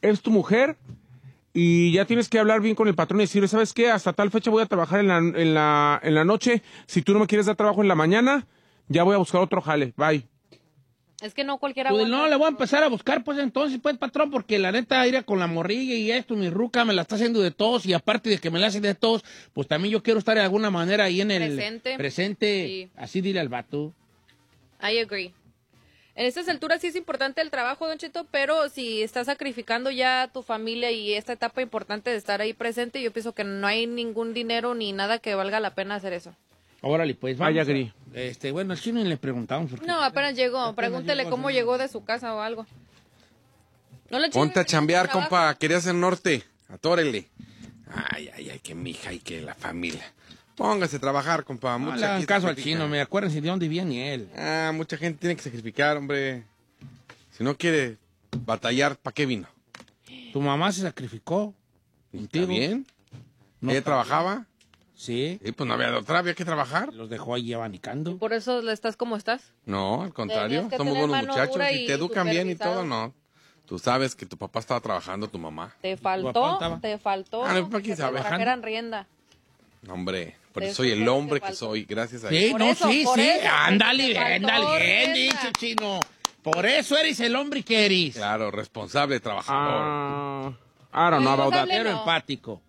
es tu mujer y ya tienes que hablar bien con el patrón y decirle, ¿sabes qué? Hasta tal fecha voy a trabajar en la noche. Si tú no me quieres dar trabajo en la mañana, ya voy a buscar otro jale. Bye. Es que no cualquiera. Pues no, le voy a empezar a buscar, pues entonces, pues, patrón, porque la neta, ir con la morrilla y esto, mi ruca me la está haciendo de tos, y aparte de que me la hace de tos, pues también yo quiero estar de alguna manera ahí en el presente. Sí. Así dile al vato. I agree. En estas alturas sí es importante el trabajo, Don Cheto, pero si estás sacrificando ya a tu familia y esta etapa importante de estar ahí presente, yo pienso que no hay ningún dinero ni nada que valga la pena hacer eso. Órale, pues vamos. I agree. Bueno, al chino le preguntamos. No, apenas llegó. Pregúntele cómo llegó de su casa o algo. No le Ponte a chingues, chambear, trabajo. compa. Querías el norte. Atórele. Ay, que mi hija y que la familia. Póngase a trabajar, compa. No Mucha le hagan gente caso al sacrifica. chino, me acuérdense de dónde viene él. Mucha gente tiene que sacrificar, hombre. Si no quiere batallar, ¿para qué vino? Tu mamá se sacrificó contigo. ¿Está bien? No ¿Ella está trabajaba? Sí. Sí, pues no había de otra, había que trabajar. Los dejó ahí abanicando. Por eso estás como estás. No, al contrario. Tenías que Somos tener buenos mano muchachos dura y y te educan bien y supervisado. todo, no. Tú sabes que tu papá estaba trabajando, tu mamá. Te papá faltó, estaba. te faltó. Ah, no, ¿para quién que sabe? te trajeran rienda. No, hombre, por De eso soy eso el te hombre que faltó. soy, gracias a Sí, Dios. Por no, eso, sí, por sí. eso, Ándale, te faltó ándale, bien rienda. dicho, chino. Por eso eres el hombre que eres. Claro, responsable, trabajador. I don't know about that. Responsable. Pero no. empático.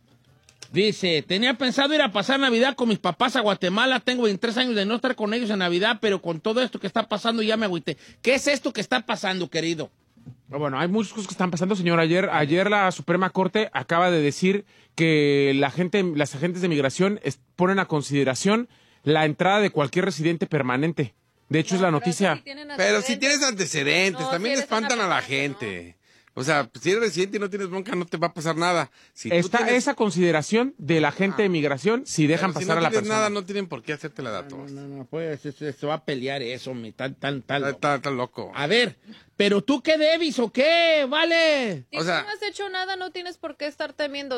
Dice, tenía pensado ir a pasar Navidad con mis papás a Guatemala. Tengo 23 años de no estar con ellos en Navidad, pero con todo esto que está pasando ya me agüité. ¿Qué es esto que está pasando, querido? Bueno, hay muchas cosas que están pasando, señor. Ayer la Suprema Corte acaba de decir que las agentes de migración ponen a consideración la entrada de cualquier residente permanente. De hecho, es la noticia. Pero si tienes antecedentes, No, también si eres espantan una a la persona que gente. O sea, si eres residente y no tienes bronca, no te va a pasar nada. Si tú Está tienes- esa consideración de la agente de migración si dejan pero si pasar no a la tienes persona. nada, no tienen por qué hacerte la datos. No, pues se va a pelear eso, mi tal. Está loco. A ver, pero tú qué debes o qué, vale. Si O sea- tú no has hecho nada, no tienes por qué estar temiendo.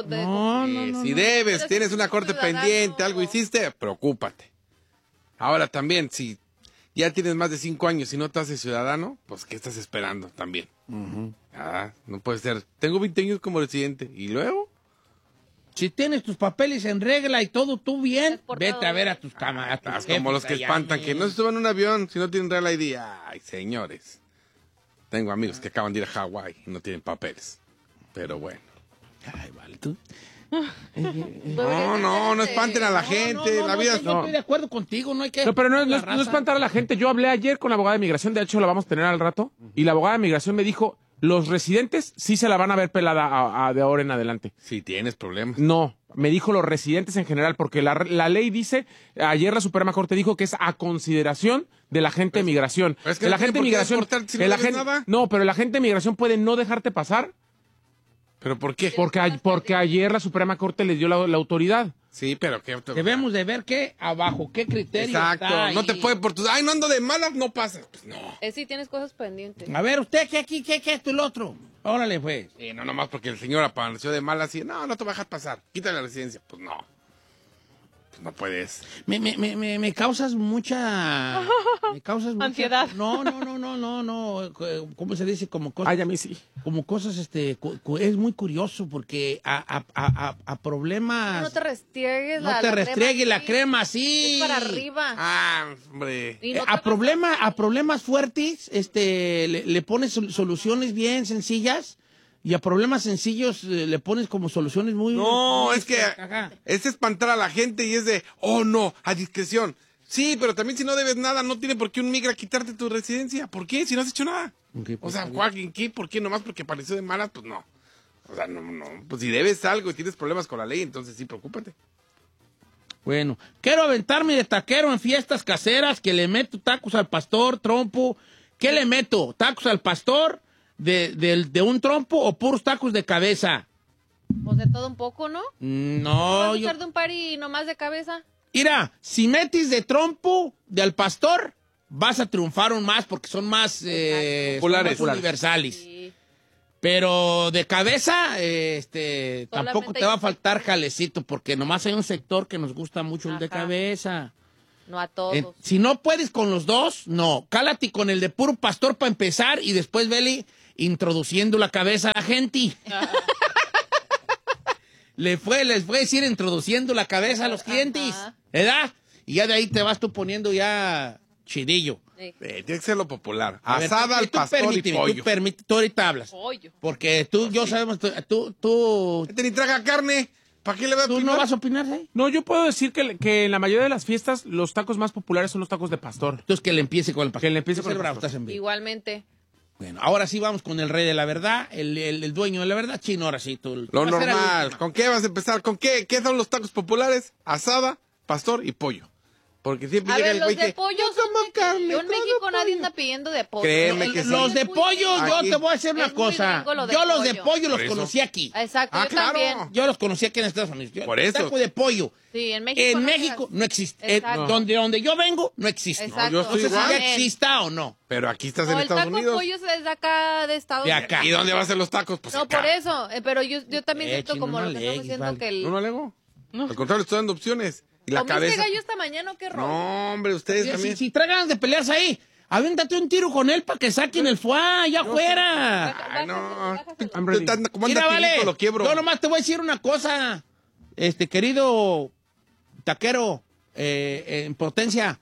Si debes, Eres tienes un una corte ciudadano. pendiente, algo hiciste, preocúpate. Ahora también, si ya tienes más de 5 años y no te haces ciudadano, pues ¿qué estás esperando también? No puede ser. Tengo 20 años como residente. ¿Y luego? Si tienes tus papeles en regla y todo tú bien, Exportado. vete a ver a tus camaradas. Estás como los que espantan, que no se suban a un avión si no tienen Real ID. Ay, señores. Tengo amigos que acaban de ir a Hawái y no tienen papeles. Pero bueno. Ay, vale, tú. No espanten a la gente. La vida es... Yo estoy de acuerdo contigo, no hay que... No, pero no la es raza. espantar a la gente. Yo hablé ayer con la abogada de migración, de hecho la vamos a tener al rato, y la abogada de migración me dijo, los residentes sí se la van a ver pelada de ahora en adelante. Si tienes problemas. No, me dijo los residentes en general, porque la ley dice, ayer la Suprema Corte dijo que es a consideración de la agente de migración. pero es que El no agente de tiene por qué migración, deportarte si no el debes agente- nada. no, pero el agente de migración puede no dejarte pasar ¿Pero por qué? porque ayer la Suprema Corte les dio la autoridad. Sí, pero ¿qué? Debemos de ver qué, abajo, qué criterio Exacto. está ahí. No te puede por tus... Ay, no ando de malas, no pasa. Pues no. Sí, tienes cosas pendientes. A ver, usted, ¿qué aquí, qué esto y lo otro? Órale, pues. No nomás porque el señor apareció de malas y... No te va a dejar pasar. Quítale la residencia. Pues no. Pues no puedes. Me causas mucha... Me causas mucha... Ansiedad. No. ¿Cómo se dice? Como cosas... Ay, a mí sí. Como cosas, es muy curioso porque a problemas... No te restriegues No te restregue la crema así. Es para arriba. Hombre. Y no te A problemas fuertes, le pones soluciones bien sencillas y a problemas sencillos le pones como soluciones muy... No, muy es que ajá. es espantar a la gente y es de, oh no, a discreción. Sí, pero también si no debes nada, no tiene por qué un migra quitarte tu residencia. ¿Por qué? Si no has hecho nada. Ok, O sea, pues, ¿en qué? ¿Por qué? Nomás porque apareció de malas, pues no. O sea, no. Pues si debes algo y tienes problemas con la ley, entonces sí, preocúpate. Bueno, quiero aventarme de taquero en fiestas caseras, que le meto tacos al pastor, trompo. ¿Qué le meto? ¿Tacos al pastor de un trompo o puros tacos de cabeza? Pues de todo un poco, ¿no? No, ¿Vas a estar de un party nomás de cabeza? Mira, si metes de trompo de al pastor, vas a triunfar aún más porque son más Populares. son más universales. Sí. Pero de cabeza, tampoco te va a hay- faltar jalecito porque nomás hay un sector que nos gusta mucho el de Ajá. cabeza. No a todos. Si no puedes con los dos, no. Cálate con el de puro pastor para empezar y después vele introduciendo la cabeza a la gente. les fue a decir introduciendo la cabeza a los clientes, ¿verdad? Y ya de ahí te vas tú poniendo ya chidillo. Sí. Tiene que ser lo popular. A ver, Asada al tú pastor y permíteme, pollo. tú ahorita hablas. Pollo. Porque tú, yo sabemos, tú Este ni traga carne. ¿Para qué le va a no opinar? vas a opinar, ¿eh? No, yo puedo decir que en la mayoría de las fiestas los tacos más populares son los tacos de pastor. Entonces que le empiece con el pastor. Que le empiece con el Bravo, pastor. estás en vivo. Igualmente. Bueno, ahora sí vamos con el rey de la verdad, el dueño de la verdad, Chino, ahora sí. Tú, Lo vas a ser el normal. último. ¿Con qué vas a empezar? ¿Con qué? ¿Qué son los tacos populares? Asada, pastor y pollo. Porque siempre A llega ver, el los güey de que... pollo "Yo son como carne, yo en traigo México nadie pollo". anda pidiendo de pollo. Créeme que sí. Los de muy pollo, gringo. yo Aquí. te voy a decir una Es muy cosa. gringo lo de Yo los de pollo. pollo los Por eso. conocí aquí. Exacto, Ah, yo claro. también. Yo los conocí aquí en Estados Unidos. Por eso. El taco de pollo. Sí, en México. En no México llegas. no existe. Exacto. Donde yo vengo, no existe. Exacto. yo estoy No sé si igual. ya Amén. exista o no. Pero aquí estás No, en el Estados taco Unidos. pollo es de acá de Estados De Unidos. acá. ¿Y dónde vas a hacer los tacos? Pues No, acá. por eso. Pero yo también siento chino, como no lo que estamos alegues, diciendo vale. que el... No alego. Al contrario, estoy dando opciones. Y la ¿Comiste cabeza... gallo esta mañana o qué rollo? No, hombre, ustedes también. Si trae ganas de pelearse ahí, avéntate un tiro con él para que saquen el foie allá afuera. Ay, no. I'm ready. Como Mira, anda vale, Quilito, lo quiebro. yo nomás te voy a decir una cosa, querido taquero, en potencia,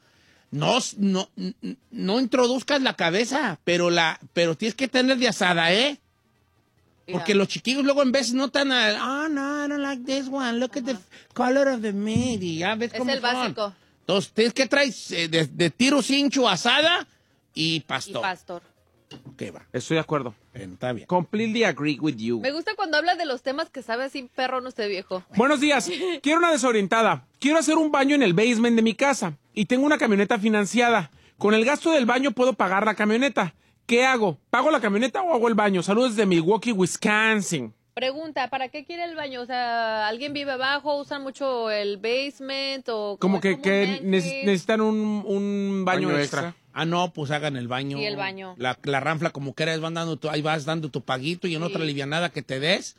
no introduzcas la cabeza, pero tienes que tener de asada, ¿eh? Porque los chiquillos luego en veces notan, no, I don't like this one, look at the color of the meat, y ya ves Es cómo el son. básico. Entonces, tienes que traer de tiro cincho, asada y Y pastor. pastor. Ok, va. Estoy de acuerdo. Bueno, está bien. Completely agree with you. Me gusta cuando habla de los temas que sabe así perro, no usted viejo. Buenos días. Quiero una desorientada. Quiero hacer un baño en el basement de mi casa y tengo una camioneta financiada. Con el gasto del baño puedo pagar la camioneta. ¿Qué hago? ¿Pago la camioneta o hago el baño? Saludos desde Milwaukee, Wisconsin. Pregunta, ¿para qué quiere el baño? O sea, ¿alguien vive abajo? ¿Usan mucho el basement? O Como que comúnmente? necesitan un baño Baño extra. extra. Ah, no, pues hagan el baño. Sí, el baño. La ranfla como quieras, ahí vas dando tu paguito y en Sí. otra livianada que te des.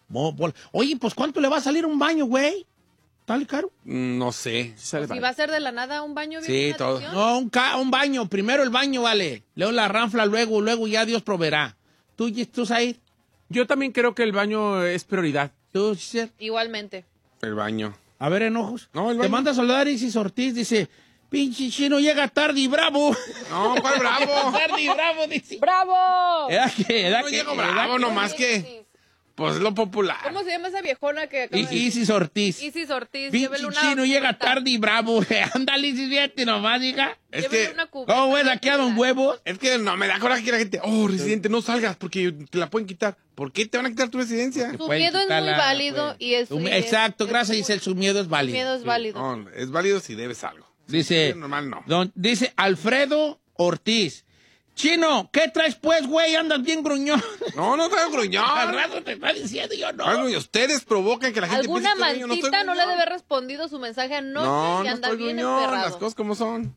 Oye, pues ¿cuánto le va a salir un baño, güey? ¿Está caro? No sé. Sale Si vale. va a ser de la nada un baño bien Sí, una todo. adicción. No, un baño. Primero el baño, vale. Luego la ranfla, luego ya Dios proveerá. ¿Tú Said? Yo también creo que el baño es prioridad. ¿Tú, Giselle? Igualmente. El baño. A ver, enojos. No, el Te baño. manda a saludar Isis Ortiz, dice, pinche chino llega tarde y bravo. No, ¿cuál bravo? Tarde y bravo, dice. ¡Bravo! No llego bravo, nomás que... Pues lo popular. ¿Cómo se llama esa viejona que acaba de decir? Isis Ortiz. Isis Ortiz. Pinche Llévele una chino llega cubeta. tarde y bravo. Ándale, Isis, fíjate nomás, hija. Es Llévele que... una cubeta. ¿Cómo ves aquí a Don Huevos? Es que no, me da coraje que la gente... Oh, residente, no salgas porque te la pueden quitar. ¿Por qué te van a quitar tu residencia? Su Pueden miedo es muy quitarla, válido y es... Exacto, gracias, Giselle, su miedo es Su válido. miedo es válido. No, es válido si debes algo. Dice, Sí, normal no. dice Alfredo Ortiz. Chino, ¿qué traes pues, güey? Andas bien gruñón. No traigo gruñón. Al rato te está diciendo yo no. Ay, no, y ustedes provocan que la gente ¿Alguna piense que estoy gruñón. mancita no le estoy debe haber respondido su mensaje anoche No, y no anda estoy bien gruñón, emperrado? las cosas como son.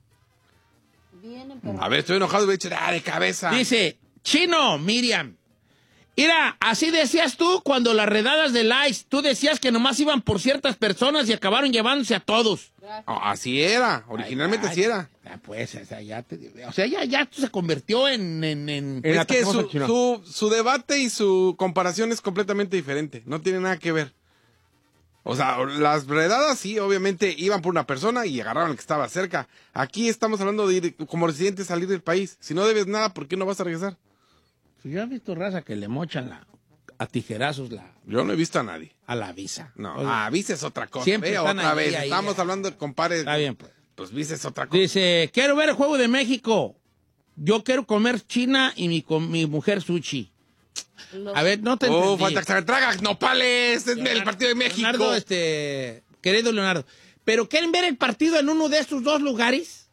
Bien emperrado. A ver, estoy enojado y voy a echar de cabeza. Dice, Chino, Miriam. Mira, así decías tú cuando las redadas de ICE, tú decías que nomás iban por ciertas personas y acabaron llevándose a todos. No, así era, originalmente Ay, así era. Pues, o sea, ya se convirtió en El Es que atacamos al chino. su debate y su comparación es completamente diferente. No tiene nada que ver. O sea, las redadas sí, obviamente iban por una persona y agarraron al que estaba cerca. Aquí estamos hablando de ir como residente salir del país. Si no debes nada, ¿por qué no vas a regresar? Yo he visto raza que le mochan a tijerazos Yo no he visto a nadie. a la visa. No, Oye, Visa es otra cosa. Siempre Ve, están otra ahí, vez. ahí, Estamos ahí. hablando de compares. Está bien, pues. Pues Visa es otra cosa. Dice, quiero ver el juego de México. Yo quiero comer china y mi mujer sushi. Los- A ver, no te Oh, entendí. falta que se me traga nopales. Es el partido de México. Leonardo, querido Leonardo, ¿pero quieren ver el partido en uno de estos dos lugares?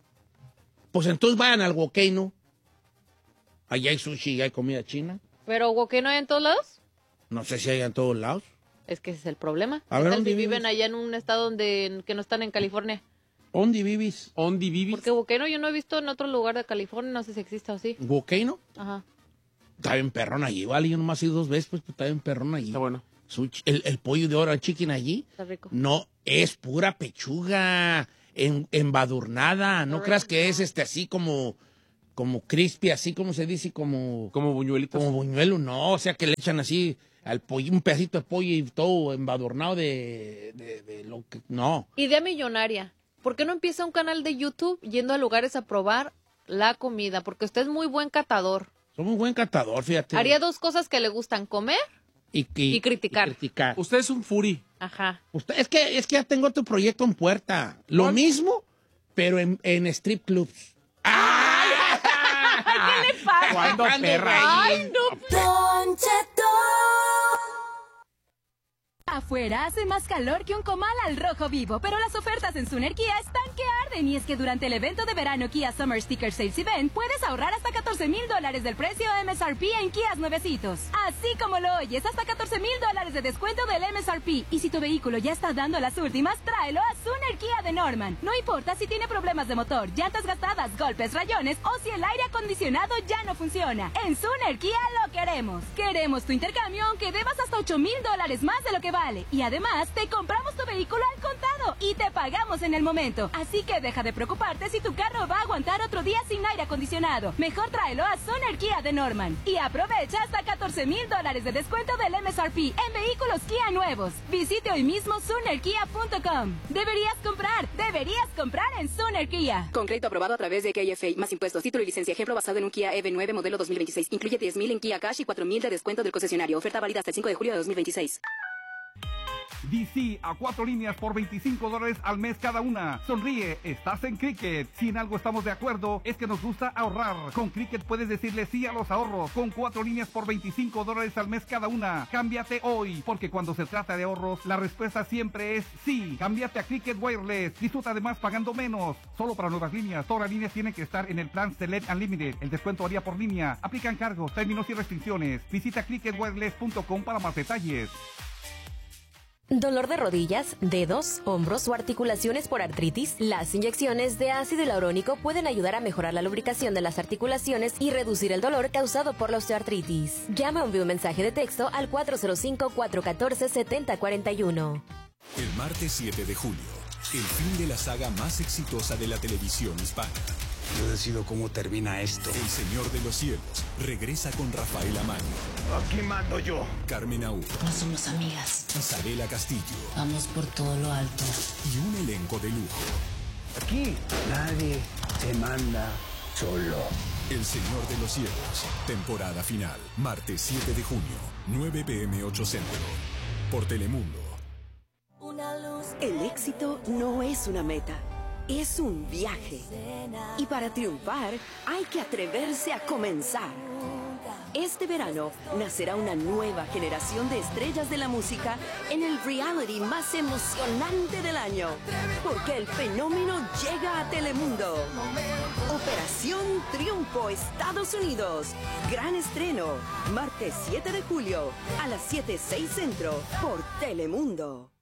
Pues entonces vayan al Volcano. Allá hay sushi y hay comida china. ¿Pero qué no hay en todos lados? No sé si hay en todos lados. Es que ese es el problema. A ¿Qué ver, tal ¿dónde si viven vives? allá en un estado que no están en California? ¿Dónde vives? Ondi Vivis. Porque Volcano yo no he visto en otro lugar de California, no sé si existe o sí. ¿Volcano? Ajá. Está bien perrón allí, vale. Yo nomás he ido 2 veces, pues está bien perrón allí. Está bueno. El pollo de oro chicken allí. Está rico. No, es pura pechuga, embadurnada. No creas que es así como como crispy, así como se dice, como buñuelitos. como buñuelo, no, o sea que le echan así al pollo, un pedacito de pollo y todo embadurnado de lo que, no. Idea millonaria. ¿Por qué no empieza un canal de YouTube yendo a lugares a probar la comida? Porque usted es muy buen catador. Soy muy buen catador, fíjate. Haría dos cosas que le gustan, comer y criticar. Usted es un furi. Ajá. Es que ya tengo otro proyecto en puerta. Lo mismo, pero en strip clubs. ¿Qué le pasa? ¿Cuándo, perra? Ay, no. Don Cheto. Afuera hace más calor que un comal al rojo vivo, pero las ofertas en Suner Kia están que arden. Y es que durante el evento de verano Kia Summer Sticker Sales Event puedes ahorrar hasta $14,000 del precio MSRP en Kias nuevecitos. Así como lo oyes, hasta $14,000 de descuento del MSRP. Y si tu vehículo ya está dando las últimas, tráelo a Suner Kia de Norman. No importa si tiene problemas de motor, llantas gastadas, golpes, rayones o si el aire acondicionado ya no funciona. En Suner Kia lo queremos. Queremos tu intercambio aunque debas hasta $8,000 más de lo que vale. Y además, te compramos tu vehículo al contado y te pagamos en el momento. Así que deja de preocuparte si tu carro va a aguantar otro día sin aire acondicionado. Mejor tráelo a Suner Kia de Norman. Y aprovecha hasta $14,000 de descuento del MSRP en vehículos Kia nuevos. Visite hoy mismo sunerkia.com. Deberías comprar en Suner Kia. Con crédito aprobado a través de KFA, más impuestos, título y licencia. Ejemplo basado en un Kia EV9 modelo 2026. Incluye $10,000 en Kia Cash y $4,000 de descuento del concesionario. Oferta válida hasta el 5 de julio de 2026. DC a 4 líneas por $25 al mes cada una. Sonríe, estás en Cricket. Si en algo estamos de acuerdo, es que nos gusta ahorrar. Con Cricket puedes decirle sí a los ahorros. Con 4 líneas por $25 al mes cada una. Cámbiate hoy, porque cuando se trata de ahorros, la respuesta siempre es sí. Cámbiate a Cricket Wireless. Disfruta además pagando menos. Solo para nuevas líneas. Todas las líneas tienen que estar en el plan Select Unlimited. El descuento varía por línea. Aplican cargos, términos y restricciones. Visita cricketwireless.com para más detalles. ¿Dolor de rodillas, dedos, hombros o articulaciones por artritis? Las inyecciones de ácido hialurónico pueden ayudar a mejorar la lubricación de las articulaciones y reducir el dolor causado por la osteoartritis. Llama o envía un mensaje de texto al 405-414-7041. El martes 7 de julio, el fin de la saga más exitosa de la televisión hispana. Yo decido cómo termina esto. El Señor de los Cielos regresa con Rafael Amano. Aquí mando yo. Carmen Aúd. No somos amigas. Isabela Castillo. Vamos por todo lo alto. Y un elenco de lujo. Aquí nadie se manda solo. El Señor de los Cielos. Temporada final. Martes 7 de junio. 9 p.m. 8 Centro. Por Telemundo. El éxito no es una meta. Es un viaje. Y para triunfar, hay que atreverse a comenzar. Este verano nacerá una nueva generación de estrellas de la música en el reality más emocionante del año. Porque el fenómeno llega a Telemundo. Operación Triunfo, Estados Unidos. Gran estreno. Martes 7 de julio a las 7:06 Centro por Telemundo.